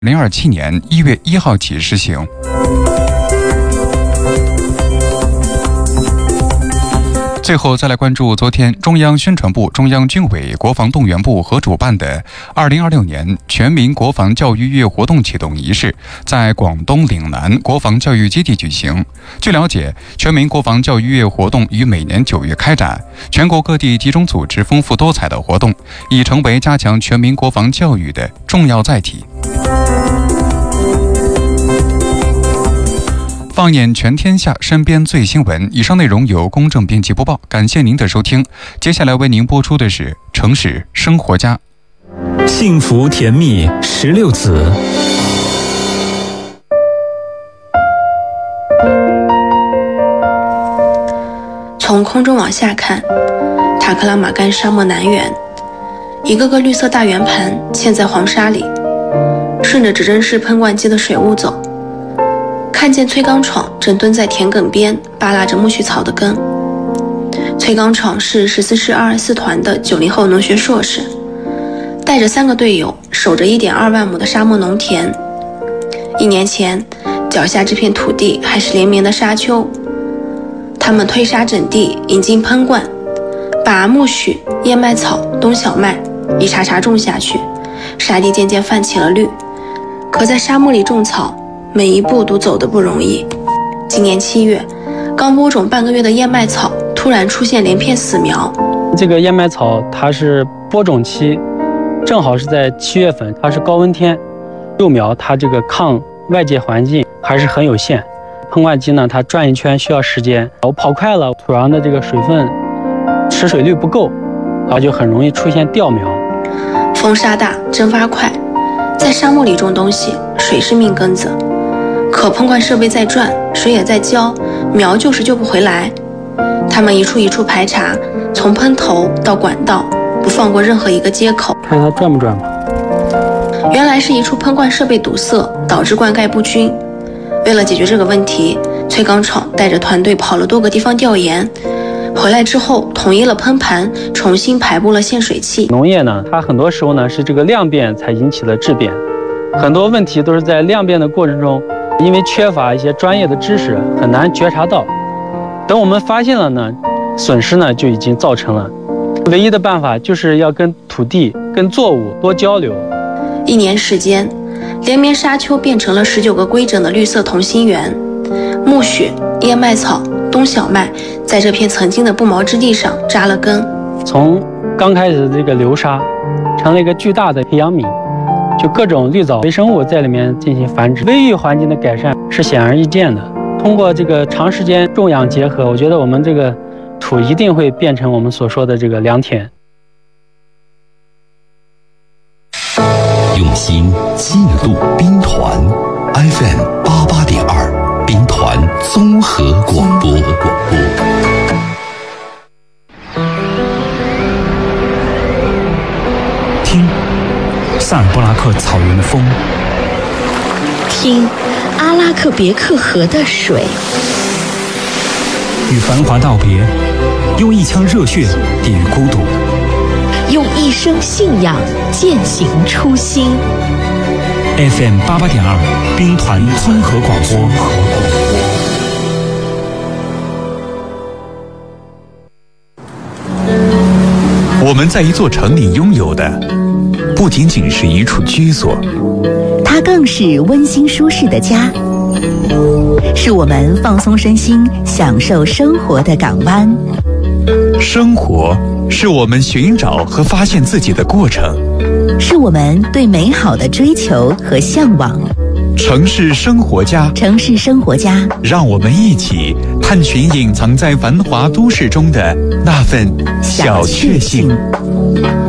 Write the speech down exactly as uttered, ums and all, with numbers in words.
二零二七年一月一号起施行。最后再来关注昨天中央宣传部、中央军委国防动员部合主办的二零二六年全民国防教育月活动启动仪式在广东岭南国防教育基地举行。据了解，全民国防教育月活动于每年九月开展，全国各地集中组织丰富多彩的活动，已成为加强全民国防教育的重要载体。放眼全天下，身边最新闻。以上内容由公正编辑播报，感谢您的收听。接下来为您播出的是城市生活家。 幸福甜蜜十六子。 从空中往下看，塔克拉玛干沙漠南缘，一个个绿色大圆盘嵌在黄沙里，顺着指针式喷灌机的水雾走，看见崔刚闯正蹲在田埂边扒拉着苜蓿草的根。崔刚闯是十四师二二四团的九零后农学硕士，带着三个队友守着一点二万亩的沙漠农田。一年前，脚下这片土地还是连绵的沙丘，他们推沙整地，引进喷灌，把苜蓿、燕麦草、冬小麦一茬茬种下去，沙地渐渐泛起了绿。可在沙漠里种草，每一步都走得不容易。今年七月，刚播种半个月的燕麦草突然出现连片死苗。 这个燕麦草它是播种期，正好是在七月份，它是高温天，幼苗它这个抗外界环境还是很有限。喷灌机呢，它转一圈需要时间，我跑快了，土壤的这个水分持水率不够，然后就很容易出现掉苗。 风沙大，蒸发快，在沙漠里种东西，水是命根子。可喷灌设备在转，水也在浇，苗就是救不回来。他们一处一处排查，从喷头到管道，不放过任何一个接口。 看它转不转吧。 原来是一处喷灌设备堵塞，导致灌溉不均。为了解决这个问题，崔刚闯带着团队跑了多个地方调研，回来之后统一了喷盘，重新排布了限水器。 农业呢，它很多时候呢是这个量变才引起了质变，很多问题都是在量变的过程中，因为缺乏一些专业的知识，很难觉察到。等我们发现了呢，损失呢就已经造成了。唯一的办法就是要跟土地、跟作物多交流。 一年时间，连绵沙丘变成了十九个规整的绿色同心圆，苜蓿、燕麦草、冬小麦在这片曾经的不毛之地上扎了根。 从刚开始的这个流沙，成了一个巨大的培养皿，就各种绿藻微生物在里面进行繁殖，微育环境的改善是显而易见的。通过这个长时间种养结合，我觉得我们这个土一定会变成我们所说的这个良田。 用心记录兵团 F M 八八点二兵团综合广播。 听萨尔布拉克草原的风， 听阿拉克别克河的水， 与繁华道别，用一腔热血抵御孤独， 用一生信仰践行初心。 F M 八八点二兵团综合广播。 我们在一座城里拥有的，不仅仅是一处居所， 它更是温馨舒适的家，是我们放松身心、享受生活的港湾。 生活是我们寻找和发现自己的过程， 是我们对美好的追求和向往。 城市生活家， 城市生活家， 让我们一起探寻隐藏在繁华都市中的那份小确幸。